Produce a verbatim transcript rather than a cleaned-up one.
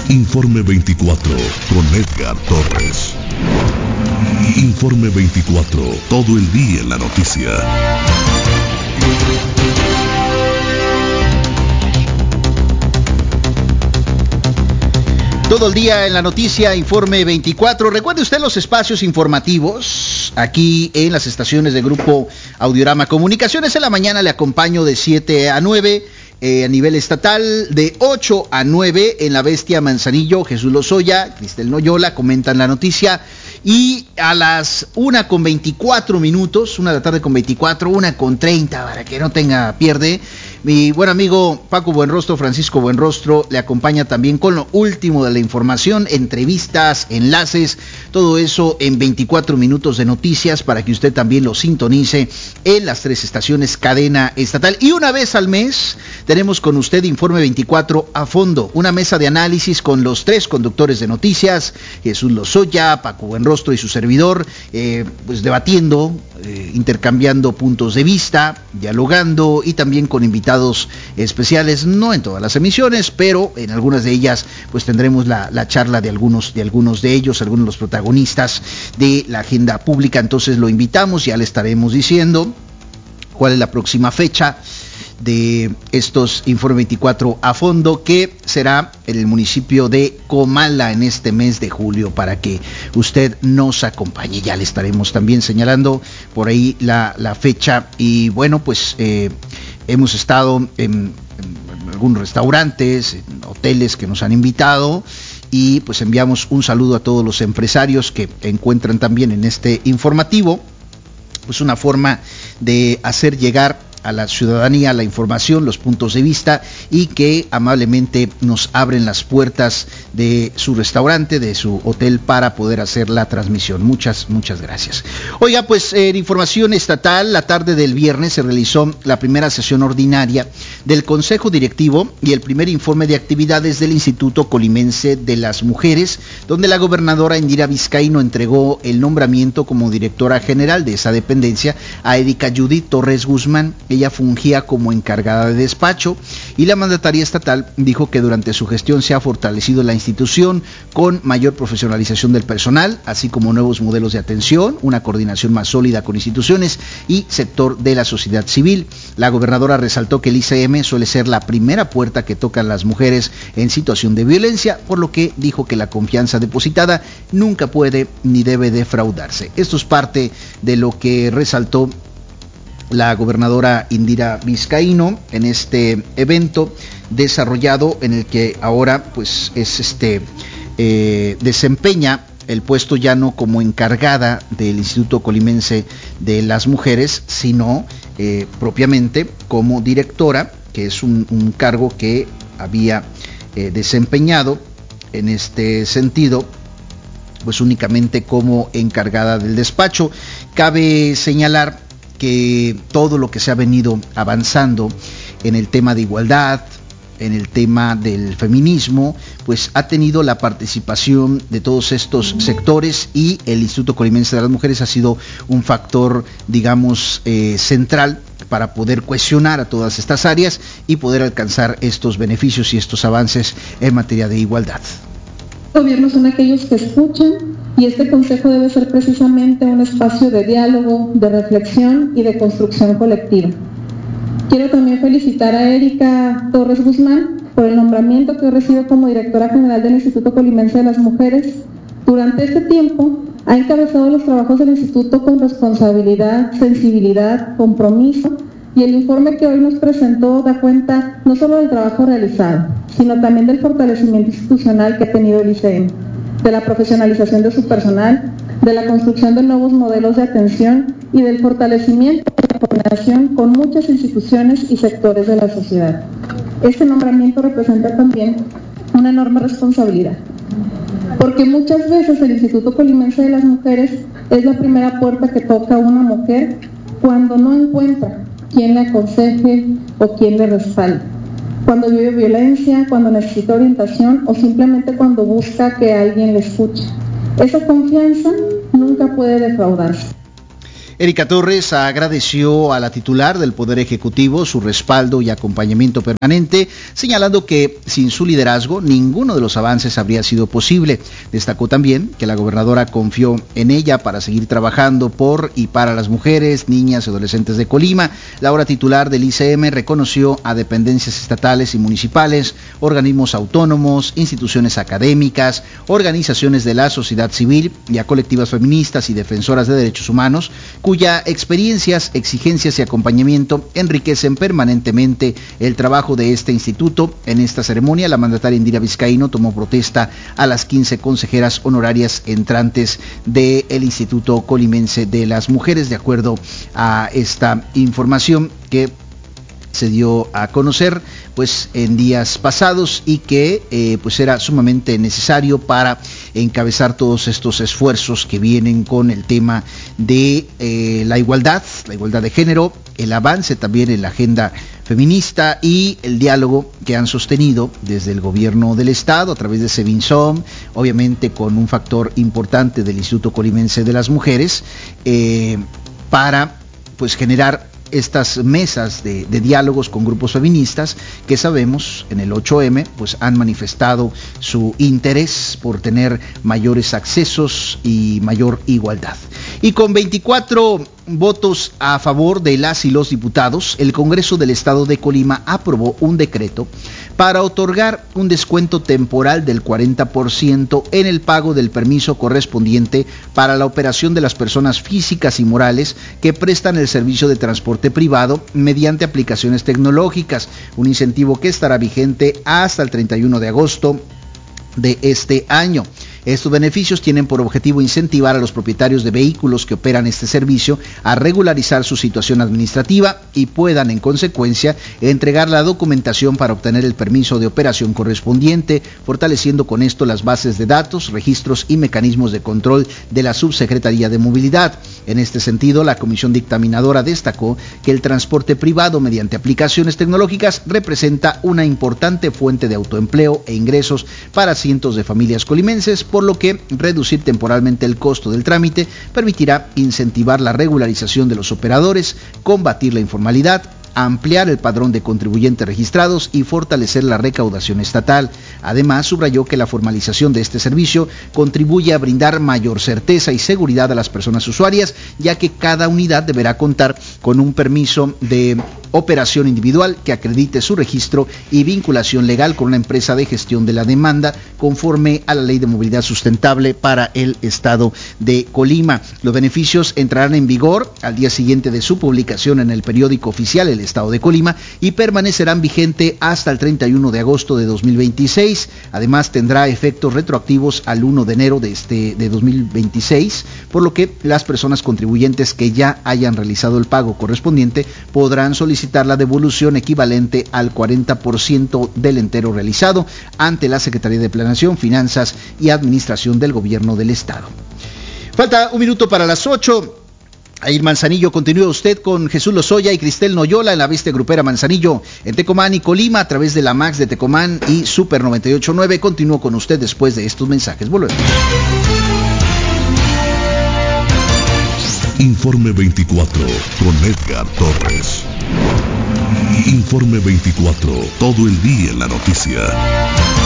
Informe veinticuatro con Edgar Torres. Informe veinticuatro, todo el día en la noticia. Todo el día en la noticia, Informe veinticuatro. Recuerde usted los espacios informativos aquí en las estaciones de Grupo Audiorama Comunicaciones. En la mañana le acompaño de siete a nueve. Eh, a nivel estatal, de ocho a nueve en La Bestia, Manzanillo, Jesús Lozoya, Cristel Noyola comentan la noticia, y a las una con veinticuatro minutos, una de la tarde con veinticuatro, una con treinta, para que no tenga pierde, mi buen amigo Paco Buenrostro, Francisco Buenrostro, le acompaña también con lo último de la información, entrevistas, enlaces, todo eso en veinticuatro minutos de noticias, para que usted también lo sintonice en las tres estaciones cadena estatal. Y una vez al mes tenemos con usted Informe veinticuatro a fondo, una mesa de análisis con los tres conductores de noticias, Jesús Lozoya, Paco Buenrostro y su servidor, eh, pues debatiendo, eh, intercambiando puntos de vista, dialogando y también con invitados especiales, no en todas las emisiones, pero en algunas de ellas pues tendremos la, la charla de algunos, de algunos de ellos, algunos de los protagonistas de la agenda pública. Entonces lo invitamos, ya le estaremos diciendo cuál es la próxima fecha de estos Informe veinticuatro a fondo, que será en el municipio de Comala en este mes de julio, para que usted nos acompañe. Ya le estaremos también señalando por ahí la, la fecha. Y bueno, pues eh, hemos estado en, en algunos restaurantes, en hoteles que nos han invitado, y pues enviamos un saludo a todos los empresarios que encuentran también en este informativo pues una forma de hacer llegar a la ciudadanía la información, los puntos de vista, y que amablemente nos abren las puertas de su restaurante, de su hotel, para poder hacer la transmisión. Muchas, muchas gracias. Oiga, pues en información estatal, la tarde del viernes se realizó la primera sesión ordinaria del Consejo Directivo y el primer informe de actividades del Instituto Colimense de las Mujeres, donde la gobernadora Indira Vizcaíno entregó el nombramiento como directora general de esa dependencia a Erika Judith Torres Guzmán. Ella fungía como encargada de despacho, y la mandataria estatal dijo que durante su gestión se ha fortalecido la institución con mayor profesionalización del personal, así como nuevos modelos de atención, una coordinación más sólida con instituciones y sector de la sociedad civil. La gobernadora resaltó que el I C M suele ser la primera puerta que tocan las mujeres en situación de violencia, por lo que dijo que la confianza depositada nunca puede ni debe defraudarse. Esto es parte de lo que resaltó la gobernadora Indira Vizcaíno en este evento desarrollado, en el que ahora pues es este eh, desempeña el puesto ya no como encargada del Instituto Colimense de las Mujeres, sino eh, propiamente como directora, que es un, un cargo que había eh, desempeñado en este sentido pues únicamente como encargada del despacho. Cabe señalar que todo lo que se ha venido avanzando en el tema de igualdad, en el tema del feminismo, pues ha tenido la participación de todos estos sectores, y el Instituto Colimense de las Mujeres ha sido un factor, digamos, eh, central para poder cohesionar a todas estas áreas y poder alcanzar estos beneficios y estos avances en materia de igualdad. Los gobiernos son aquellos que escuchan, y este consejo debe ser precisamente un espacio de diálogo, de reflexión y de construcción colectiva. Quiero también felicitar a Erika Torres Guzmán por el nombramiento que recibe como directora general del Instituto Colimense de las Mujeres. Durante este tiempo ha encabezado los trabajos del instituto con responsabilidad, sensibilidad, compromiso, y el informe que hoy nos presentó da cuenta no solo del trabajo realizado, sino también del fortalecimiento institucional que ha tenido el I C M, de la profesionalización de su personal, de la construcción de nuevos modelos de atención y del fortalecimiento de la coordinación con muchas instituciones y sectores de la sociedad. Este nombramiento representa también una enorme responsabilidad, porque muchas veces el Instituto Colimense de las Mujeres es la primera puerta que toca una mujer cuando no encuentra quien le aconseje o quien le respalde, cuando vive violencia, cuando necesita orientación o simplemente cuando busca que alguien le escuche. Esa confianza nunca puede defraudarse. Erika Torres agradeció a la titular del Poder Ejecutivo su respaldo y acompañamiento permanente, señalando que sin su liderazgo ninguno de los avances habría sido posible. Destacó también que la gobernadora confió en ella para seguir trabajando por y para las mujeres, niñas y adolescentes de Colima. La ahora titular del I C M reconoció a dependencias estatales y municipales, organismos autónomos, instituciones académicas, organizaciones de la sociedad civil y a colectivas feministas y defensoras de derechos humanos, cuya experiencias, exigencias y acompañamiento enriquecen permanentemente el trabajo de este instituto. En esta ceremonia, la mandataria Indira Vizcaíno tomó protesta a las quince consejeras honorarias entrantes del Instituto Colimense de las Mujeres, de acuerdo a esta información que se dio a conocer pues en días pasados y que eh, pues era sumamente necesario para encabezar todos estos esfuerzos que vienen con el tema de eh, la igualdad, la igualdad de género, el avance también en la agenda feminista y el diálogo que han sostenido desde el gobierno del estado a través de Sevinsom, obviamente con un factor importante del Instituto Colimense de las Mujeres, eh, para pues generar estas mesas de, de diálogos con grupos feministas que sabemos en el ocho eme pues han manifestado su interés por tener mayores accesos y mayor igualdad. Y con veinticuatro votos a favor de las y los diputados, el Congreso del Estado de Colima aprobó un decreto para otorgar un descuento temporal del cuarenta por ciento en el pago del permiso correspondiente para la operación de las personas físicas y morales que prestan el servicio de transporte privado mediante aplicaciones tecnológicas, un incentivo que estará vigente hasta el treinta y uno de agosto de este año. Estos beneficios tienen por objetivo incentivar a los propietarios de vehículos que operan este servicio a regularizar su situación administrativa y puedan, en consecuencia, entregar la documentación para obtener el permiso de operación correspondiente, fortaleciendo con esto las bases de datos, registros y mecanismos de control de la Subsecretaría de Movilidad. En este sentido, la comisión dictaminadora destacó que el transporte privado mediante aplicaciones tecnológicas representa una importante fuente de autoempleo e ingresos para cientos de familias colimenses, por lo que reducir temporalmente el costo del trámite permitirá incentivar la regularización de los operadores, combatir la informalidad, ampliar el padrón de contribuyentes registrados y fortalecer la recaudación estatal. Además, subrayó que la formalización de este servicio contribuye a brindar mayor certeza y seguridad a las personas usuarias, ya que cada unidad deberá contar con un permiso de operación individual que acredite su registro y vinculación legal con una empresa de gestión de la demanda conforme a la Ley de Movilidad Sustentable para el Estado de Colima. Los beneficios entrarán en vigor al día siguiente de su publicación en el periódico oficial El Estado de Colima y permanecerán vigente hasta el treinta y uno de agosto de dos mil veintiséis. Además, tendrá efectos retroactivos al primero de enero de este de dos mil veintiséis, por lo que las personas contribuyentes que ya hayan realizado el pago correspondiente podrán solicitar la devolución equivalente al cuarenta por ciento del entero realizado ante la Secretaría de Planeación, Finanzas y Administración del Gobierno del Estado. Falta un minuto para las ocho. Ahí Manzanillo, continúa usted con Jesús Lozoya y Cristel Noyola en la bestia grupera Manzanillo en Tecomán y Colima a través de la Max de Tecomán y Super noventa y ocho punto nueve. Continúo con usted después de estos mensajes. Volvemos. Informe veinticuatro con Edgar Torres. Informe veinticuatro, todo el día en la noticia.